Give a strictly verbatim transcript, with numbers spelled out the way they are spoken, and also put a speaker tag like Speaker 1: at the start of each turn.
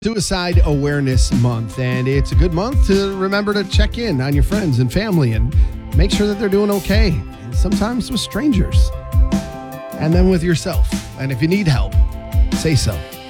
Speaker 1: Suicide Awareness Month, and it's a good month to remember to check in on your friends and family and make sure that they're doing okay. And sometimes with strangers, and then with yourself. And if you need help, say so.